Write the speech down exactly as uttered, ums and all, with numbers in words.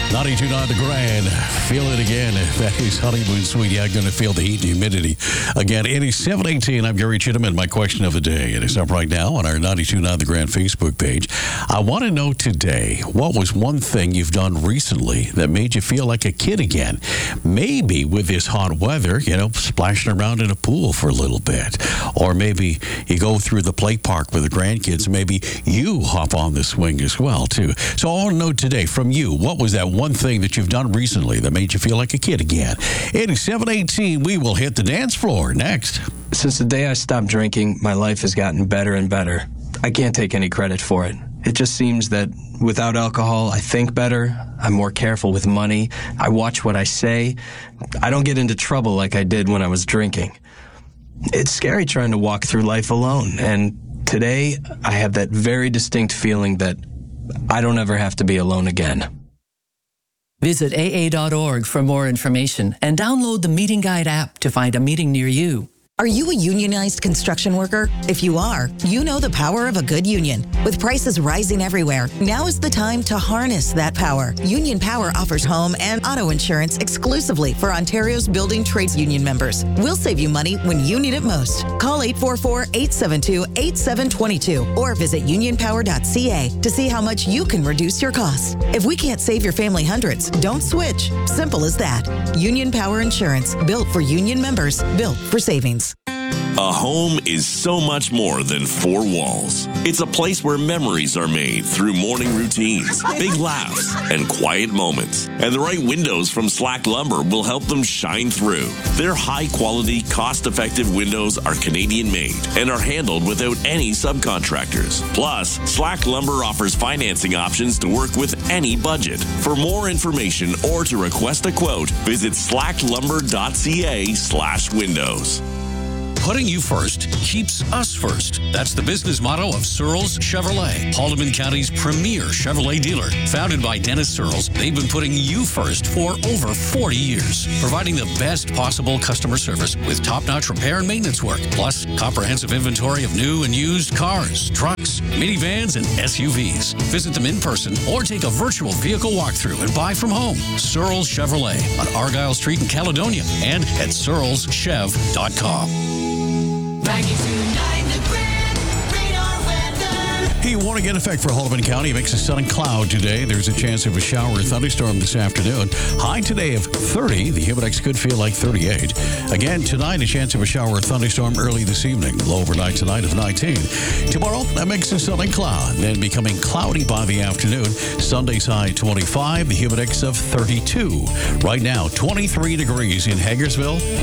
ninety-two point nine The Grand. Feel it again. That is Honeymoon Suite. Yeah, going to feel the heat and humidity. Again, it is seven eighteen. I'm Gary Chittiman. My question of the day. It is up right now on our ninety-two point nine The Grand Facebook page. I want to know today, what was one thing you've done recently that made you feel like a kid again? Maybe with this hot weather, you know, splashing around in a pool for a little bit. Or maybe you go through the play park with the grandkids. Maybe you hop on the swing as well, too. So I want to know today from you, what was that one thing that you've done recently that made you feel like a kid again? It is seven eighteen. We will hit the dance floor next. Since the day I stopped drinking, my life has gotten better and better. I can't take any credit for it. It just seems that without alcohol, I think better. I'm more careful with money. I watch what I say. I don't get into trouble like I did when I was drinking. It's scary trying to walk through life alone, and today I have that very distinct feeling that I don't ever have to be alone again. Visit A A dot org for more information and download the Meeting Guide app to find a meeting near you. Are you a unionized construction worker? If you are, you know the power of a good union. With prices rising everywhere, now is the time to harness that power. Union Power offers home and auto insurance exclusively for Ontario's building trades union members. We'll save you money when you need it most. Call eight four four, eight seven two, eight seven two two or visit union power dot c a to see how much you can reduce your costs. If we can't save your family hundreds, don't switch. Simple as that. Union Power Insurance, built for union members, built for savings. A home is so much more than four walls. It's a place where memories are made through morning routines, big laughs, and quiet moments. And the right windows from Slack Lumber will help them shine through. Their high-quality, cost-effective windows are Canadian-made and are handled without any subcontractors. Plus, Slack Lumber offers financing options to work with any budget. For more information or to request a quote, visit slack lumber dot c a slash windows. Putting you first keeps us first. That's the business motto of Searles Chevrolet, Haldimand County's premier Chevrolet dealer. Founded by Dennis Searles, they've been putting you first for over forty years, providing the best possible customer service with top-notch repair and maintenance work, plus comprehensive inventory of new and used cars, trucks, minivans, and S U Vs. Visit them in person or take a virtual vehicle walkthrough and buy from home. Searles Chevrolet on Argyle Street in Caledonia and at searles chev dot com. Hey, warning in effect for Haldimand County. It makes a sun and cloud today. There's a chance of a shower or thunderstorm this afternoon. High today of thirty. The Humidex could feel like thirty-eight. Again, tonight, a chance of a shower or thunderstorm early this evening. Low overnight tonight of nineteen. Tomorrow, that makes a sun and cloud. Then becoming cloudy by the afternoon. Sunday's high twenty-five. The Humidex of thirty-two. Right now, twenty-three degrees in Hagersville.